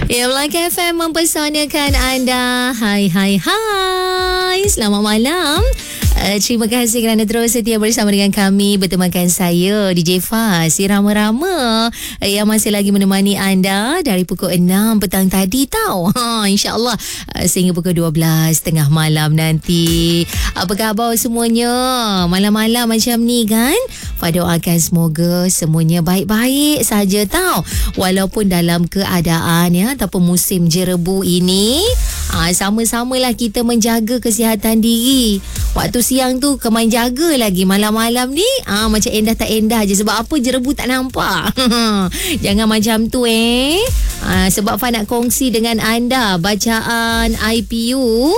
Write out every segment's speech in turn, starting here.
Ya, Melaka FM mempersanakan anda. Hai. Selamat malam. Terima kasih kerana terus setia bersama dengan kami. Bertemakan saya, DJ Faz, si Rama-Rama yang masih lagi menemani anda dari pukul 6 petang tadi tau. InsyaAllah sehingga pukul 12 tengah malam nanti. Apa khabar semuanya? Malam-malam macam ni kan? Doakan semoga semuanya baik-baik saja tau. Walaupun dalam keadaan ataupun musim jerebu ini, sama-samalah kita menjaga kesihatan diri. Waktu siang tu kemain jaga lagi, malam-malam ni macam endah tak endah je. Sebab apa? Jerebu tak nampak. Jangan macam tu sebab Faz nak kongsi dengan anda bacaan IPU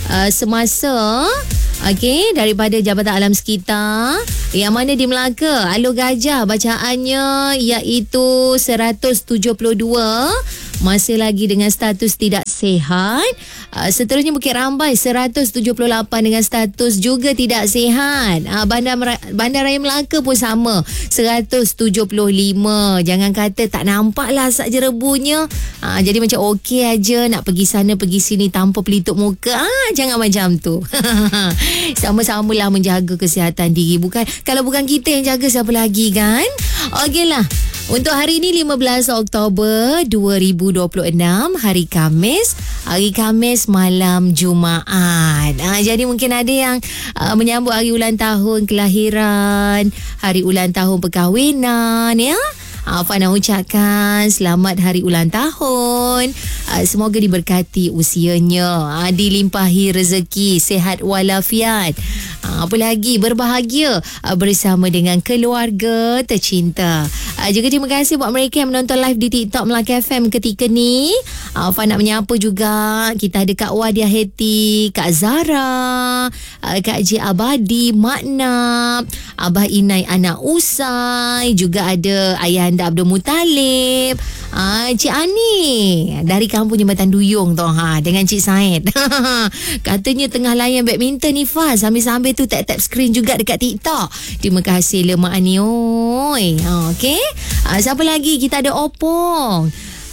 semasa daripada Jabatan Alam Sekitar yang mana di Melaka. Alur Gajah bacaannya iaitu 172 masih lagi dengan status tidak sihat. Seterusnya Bukit Rambai 178 dengan status juga tidak sihat. Bandaraya Melaka pun sama 175. Jangan kata tak nampak lah asap jerebunya. Jadi macam okey aja nak pergi sana pergi sini tanpa pelitup muka. Jangan macam tu. Sama-samalah menjaga kesihatan diri. Kalau bukan kita yang jaga, siapa lagi kan? Okeylah. Untuk hari ini 15 Oktober 2026, hari Khamis. Hari Khamis malam Jumaat. Jadi mungkin ada yang menyambut hari ulang tahun kelahiran, hari ulang tahun perkahwinan Faz nak ucapkan selamat hari ulang tahun. Semoga diberkati usianya, dilimpahi rezeki, sihat walafiat. Apa lagi, berbahagia bersama dengan keluarga tercinta. Juga terima kasih buat mereka yang menonton live di TikTok Melaka FM ketika ni. Faz nak menyapa juga. Kita ada Kak Wadia Heti, Kak Zara, Kak J Abadi, Maknab, Abah Inai Anak Usai, juga ada Ayahanda Abdul Muttalib, Cik Ani dari kampung Jambatan Duyung tu dengan Cik Said. Katanya tengah layan badminton ni Faz, sambil-sambil tu tap-tap screen juga dekat TikTok. Terima kasih Mak Ani. Okey. Siapa lagi? Kita ada Opong.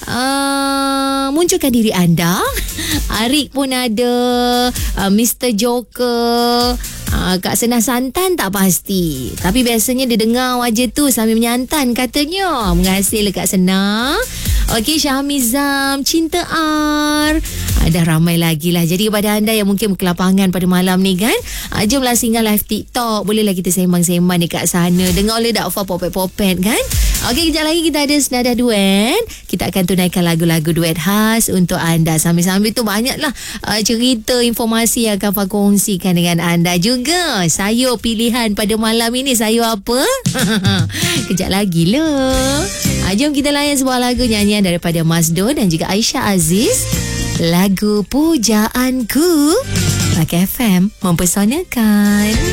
Munculkan diri anda. Arik pun ada, Mr. Joker, Kak Senah Santan tak pasti, tapi biasanya dia dengar wajah tu sambil menyantan katanya. Mengasihlah Kak Senah. Okey, Syahmizam, Cinta R. Ada ramai lagi lah. Jadi kepada anda yang mungkin berkelapangan pada malam ni kan, jomlah singgah live TikTok. Bolehlah kita sembang-sembang dekat sana. Dengar oleh Dakfa popet-popet kan. Okey, kejap lagi kita ada senadah duet. Kita akan tunaikan lagu-lagu duet khas untuk anda. Sambil-sambil tu banyaklah cerita, informasi yang akan Faz kongsikan dengan anda juga. Sayur pilihan pada malam ini, sayur apa? Kejap lagi lah. Jom kita layan sebuah lagu nyanyian daripada Mas Do dan juga Aisyah Aziz. Lagu Pujaanku. Melaka FM mempersanakan.